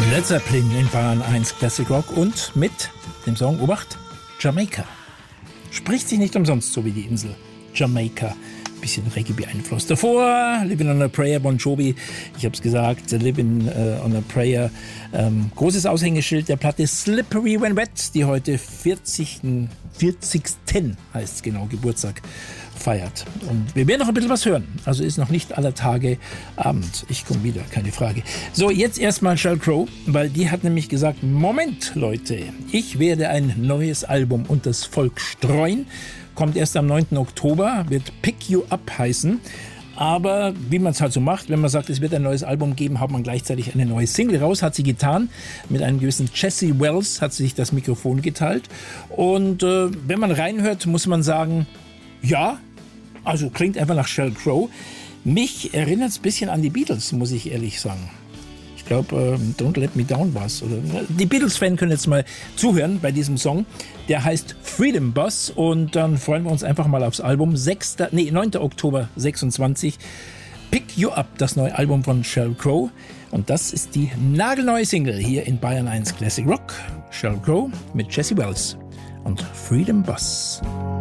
Led Zeppelin in Bayern 1 Classic Rock und mit dem Song, Obacht, Jamaika. Spricht sich nicht umsonst so wie die Insel Jamaika. Bisschen Reggae beeinflusst. Davor Living on a Prayer, Bon Jovi, ich habe es gesagt, Living on a Prayer, großes Aushängeschild der Platte Slippery When Wet, die heute 40. heißt es genau, Geburtstag feiert. Und wir werden noch ein bisschen was hören. Also ist noch nicht aller Tage Abend. Ich komme wieder, keine Frage. So, jetzt erstmal Sheryl Crow, weil die hat nämlich gesagt, Moment, Leute, ich werde ein neues Album unters Volk streuen. Kommt erst am 9. Oktober, wird Pick You Up heißen. Aber wie man es halt so macht, wenn man sagt, es wird ein neues Album geben, hat man gleichzeitig eine neue Single raus. Hat sie getan. Mit einem gewissen Jesse Wells hat sie sich das Mikrofon geteilt. Und wenn man reinhört, muss man sagen, ja, also klingt einfach nach Sheryl Crow. Mich erinnert es ein bisschen an die Beatles, muss ich ehrlich sagen. Ich glaube, Don't Let Me Down war's. Die Beatles-Fans können jetzt mal zuhören bei diesem Song. Der heißt Freedom Bus und dann freuen wir uns einfach mal aufs Album. 9. Oktober 26. Pick You Up, das neue Album von Sheryl Crow. Und das ist die nagelneue Single hier in Bayern 1 Classic Rock. Sheryl Crow mit Jesse Wells und Freedom Bus.